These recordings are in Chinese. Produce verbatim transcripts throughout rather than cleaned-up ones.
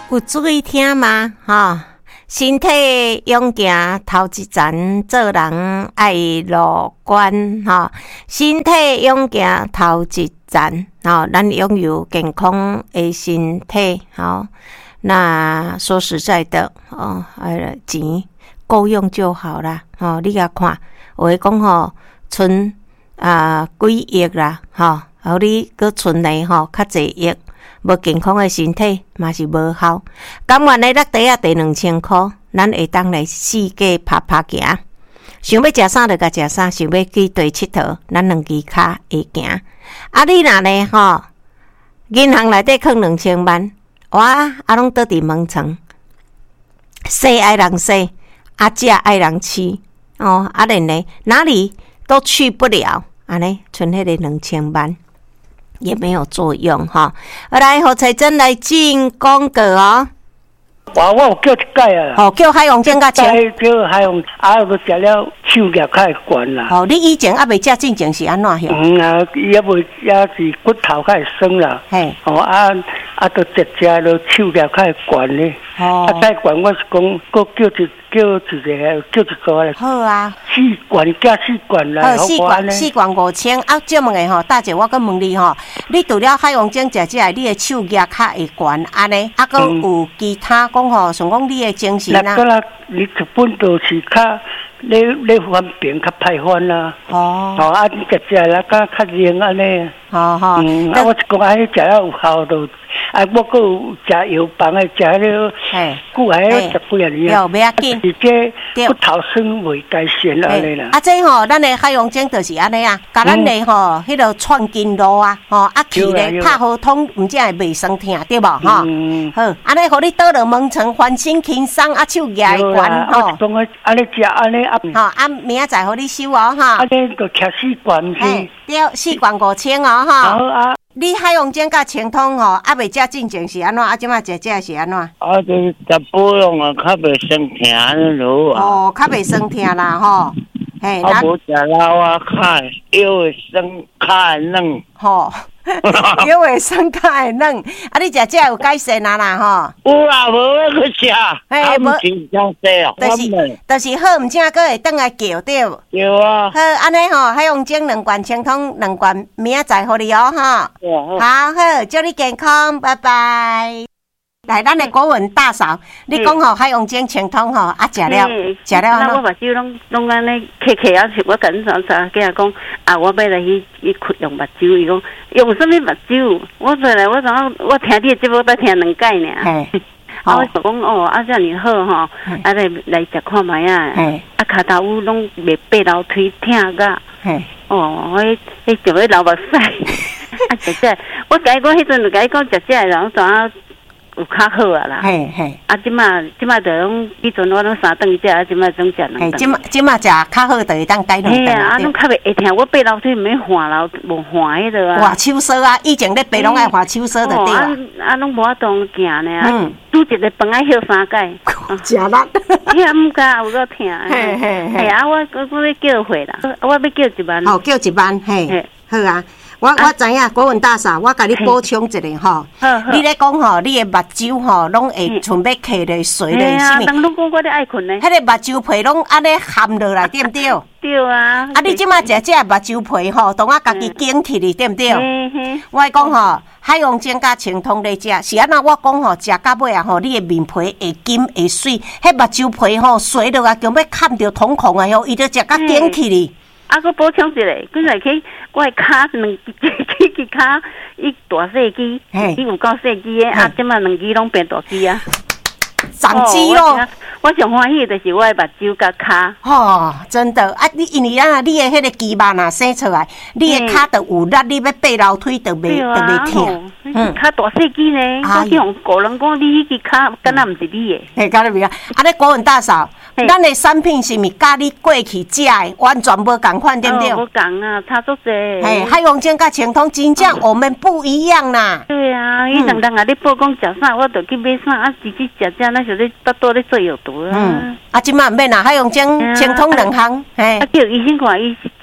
有注意听吗？哈，身体勇行头一站，做人爱乐观哈。身体勇行头一站，哈，咱拥有健康的身体，好。那说实在的，哦，哎，钱够用就好啦。哦，你甲看，有诶讲吼，存啊几亿啦，吼，后你搁存咧吼较济亿。无健康的身体嘛是无效。甘愿的落地啊，第两千箍，咱会当来四界拍拍行。想要食啥就甲食啥，想要去对佚佗，咱两支骹会行。啊，你若呢吼，银行内底放两千万，哇，啊拢倒伫门床，洗爱人洗，啊食爱人吃，哦，啊然呢哪里都去不了，安尼存迄个两千万。也没有作用哈。来，何彩珍来进广告哦。 哇，我有叫一届啊。 哦，叫海洋正甲请。 叫海洋，啊，佮食了手脚较会悬啦。 哦，你以前啊未食进前是安怎样？ 嗯啊，伊也未也是骨头较会酸啦。嘿。哦啊啊，都食食了手脚较会悬咧。哦。啊，再悬我是讲，佮叫一叫一个叫一组咧。 好啊。 四罐加四罐啦。 好，四罐四罐五千。啊，这么个吼，大姐，我佮问你吼，你除了海洋正食这，你的手脚较会悬安尼，啊，佮有其他讲吼，像讲你的精神啊。 那个啦，你一本都是较。你你翻便较歹翻啦，哦，哦啊，你食食啦，较较灵安尼，哦吼，嗯，啊，我是讲安尼食了有效度，啊，我阁有食药房诶，食了，嘿，久还要十几年啊， 袂要紧， 而且骨头酸未改善安尼啦。 啊，这吼，咱诶海洋精就是安尼啊，甲咱诶吼，迄个串筋路啊，吼，啊去咧拍好通，毋则会袂酸痛，对无吼？嗯，好，安尼互你倒落门床，翻身轻松，啊手举会悬吼。 我讲诶，安尼食安尼。 吼，啊，明仔载互你收哦，吼。 啊，你著吃四罐是？ 对，四罐五千哦，吼。好啊。你海洋精甲清通吼，啊未食进前是安怎？啊，即马食食是安怎？ 啊，就是食保养啊，较袂酸痛安尼落啊。 哦，较袂酸痛啦，吼。 嘿，啊，无食老啊，较腰会酸，较会软。吼。 腰会酸，较会软。啊，你食食有改善啊啦，吼。 有啦，无要去食。嘿，无真正细哦。 就是，就是好，毋正阁会转来叫对。 对啊。 好，安尼吼，海洋精两罐清通，两罐明仔载互你哦，吼。好好，祝你健康，拜拜。来，咱的国文大嫂，你讲吼海洋精清通吼，啊食了，食了那我目睭拢拢安尼刻刻啊，我甲恁查查囝讲啊，我要来去去用目睭，伊讲用什么目睭？我出来，我讲我听你的节目才听两届呢。啊，我就讲哦，啊遮尔好吼，啊来来食看卖啊，啊骹头乌拢袂爬楼梯疼个，哦，我迄就要流目屎，啊食食，我甲伊讲迄阵就甲伊讲食食，然后怎啊？有较好啊啦，嘿嘿，啊，即马即马就拢，以前我拢三顿食，啊，即马总食两顿。 即马即马食较好，就会当改两顿。 嘿啊，啊，拢较袂会听，我爬楼梯毋免换楼，无换迄个啊。 换手锁啊，以前咧爬拢爱换手锁就对啦。 啊啊，拢无法度行呢，啊，煮一个饭爱歇三摆。 食力。 遐毋敢有够疼。嘿嘿嘿。啊，我我我要叫回啦，我要叫一万。 哦，叫一万，嘿，好啊。我我知影，国文大嫂，我甲你补充一下吼。你咧讲吼，你的目睭吼，拢会剩要刻咧水咧， 是咪？人拢讲我咧爱困咧。 迄个目睭皮拢安尼含落来，对毋对？ 对啊。 啊，你即马食食目睭皮吼，当啊家己紧起哩，对毋对？我讲吼，海洋精甲清通咧食，是安怎？我讲吼，食到尾啊吼，你的面皮会金会水，迄目睭皮吼水落啊，强要看着瞳孔啊吼，伊就食甲紧起哩。 啊，佮补充一下，佮来去我的骹两支支支骹，伊大细支，伊有够细支的，啊，即马两支拢变大支啊， 长肌咯。 我上欢喜的就是我的目睭甲骹。 哦，真的啊！你因为啊，你的迄个肌肉若生出来，你的骹就有力，你要爬楼梯就袂就袂疼。 嗯，骹大细支呢，我去互个人讲，你迄支骹敢若毋是你的。 嘿，敢若袂啊！啊，咧国文大嫂。咱的产品是咪甲你过去食的完全无共款，对不对？ 无共啊，差足济。 嘿，海洋精甲清通真正我们不一样啦。 对啊，伊人人啊，你报讲食啥，我就去买啥，啊，直接食食，那是咧倒倒咧做药毒啊。 嗯，啊，即马毋免啦，海洋精清通两项，嘿。 啊，叫医生看，伊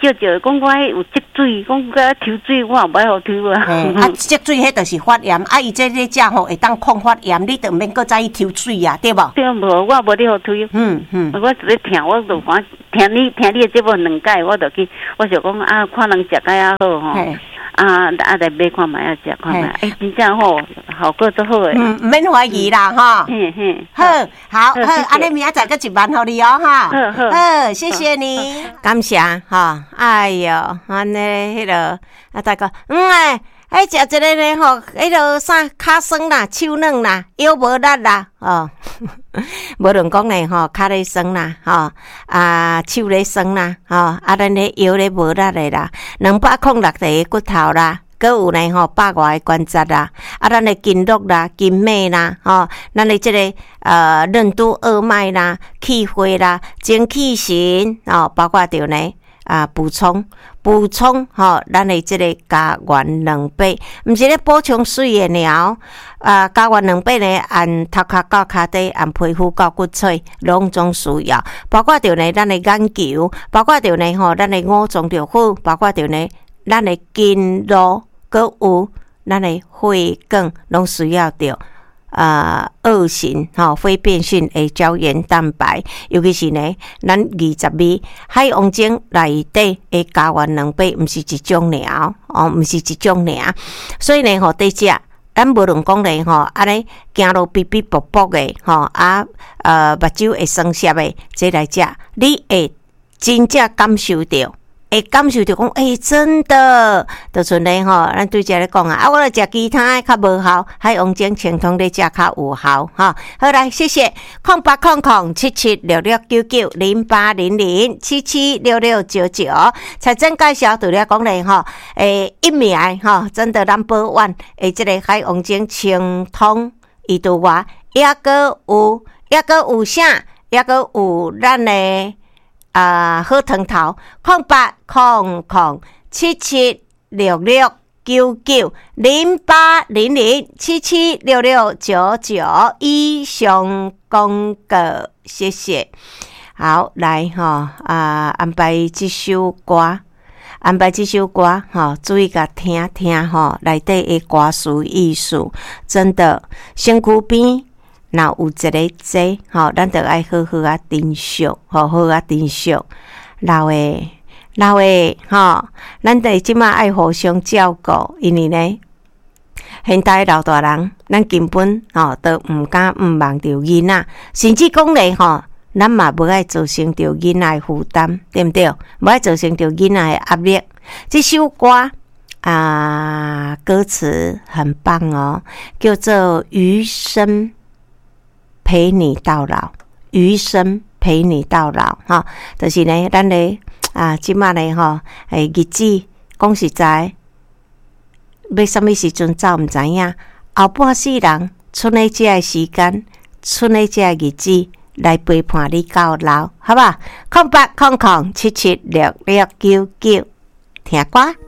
少少，讲我有积水，讲我抽水，我也不爱好抽啊。 啊，积水迄就是发炎，啊，伊这个食吼会当抗发炎，你就免搁再去抽水啊，对无？ 对无，我无咧好抽。嗯嗯。我只咧听，我就讲听你听你的节目两解，我就去，我就讲啊，看人食解啊好吼。啊，啊来买看卖啊，食看卖，哎，真正好，效果都好诶。嗯， 免怀疑啦，哈。嗯嗯。好，好，好，安尼明仔载搁一万互你哦，哈。好好。好，谢谢你，感谢哈。哎哟，安尼迄个啊，大哥，嗯哎，哎，食一个咧吼，迄个啥骹酸啦，手软啦，腰无力啦，哦。无论讲咧吼，骹咧酸啦，吼啊手咧酸啦，吼啊咱咧腰咧无力咧啦，两百零六个骨头啦，搁有咧吼百外个关节啦，啊咱咧筋络啦、筋脉啦，吼咱咧即个呃任督二脉啦、气血啦、精气神哦，包括着呢。啊，补充补充吼，咱的即个加元两百，毋是咧补充水的了。啊，加元两百呢，按头壳到骹底，按皮肤到骨髓，拢总需要。包括着呢，咱的眼球，包括着呢吼，咱的五脏六腑，包括着呢，咱的筋络，搁有咱的血管，拢需要着。啊，二型吼非变性的胶原蛋白，尤其是呢，咱二十味海王精内底的加元两百，毋是一种尔哦，毋是一种尔，所以呢，吼得食，咱无论讲咧吼，安尼行路哔哔啵啵的吼，啊呃目睭会酸涩的，这来食，你会真正感受到。会感受着讲，诶、欸，真的，就像咧吼，咱对遮咧讲啊，啊，我来食其他较无效，海王精清通咧食较有效，哈。好来，谢谢，空八空空七七六六九九零八零零七七六六九九，财政介绍对咧讲咧吼，诶、欸，一名吼，真的 number one， 诶，即个海王精清通，伊拄话，抑个有，抑个有啥，抑个有咱诶。啊，好汤头，空八空空七七六六九九零八零零七七六六九九，以上公告，谢谢。好，来哈啊，安排这首歌，安排这首歌哈，注意甲听听哈，内底的歌词意思，真的身躯边。若有一个这，吼，咱着爱好好啊珍惜，好好啊珍惜。老诶，老诶，吼，咱得即马爱互相照顾，因为呢，现代老大人，咱根本吼都毋敢毋望着囡仔，甚至讲咧吼，咱嘛无爱造成着囡仔负担，对毋对？无爱造成着囡仔诶压力。这首歌啊，歌词很棒哦，叫做《余生》。陪你到老，余生陪你到老，哈，就是呢，咱咧啊，即马咧吼，诶，日子讲实在，要什么时阵走毋知影，后半世人，剩咧这个时间，剩咧这个日子，来陪伴你到老，好吧？空八空空七七六六九九，听歌。